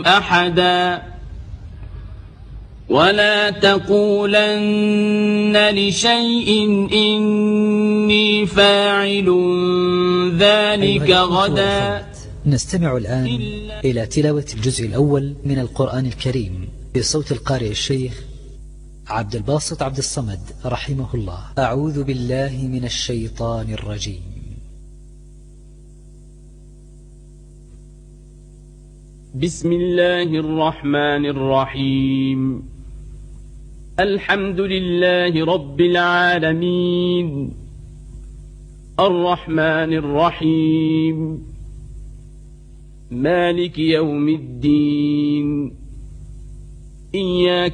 أحدا ولا تقولن لشيء إني فاعل ذلك غدا. نستمع الآن إلى تلاوة الجزء الأول من القرآن الكريم بصوت القارئ الشيخ عبد الباسط عبد الصمد رحمه الله. أعوذ بالله من الشيطان الرجيم. بسم الله الرحمن الرحيم. الحمد لله رب العالمين الرحمن الرحيم مالك يوم الدين. إياك